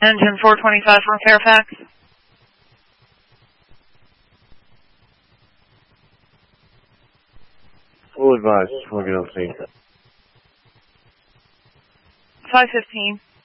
Engine 425 from Fairfax. Full advice. Just want to get on scene. 515.